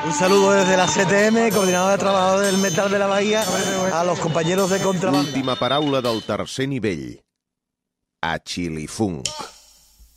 Un saludo desde la CTM, coordinadora de trabajadores del metal de la Bahía, a los compañeros de contrabanda. Última paraula del tercer nivell. A Xilifunk.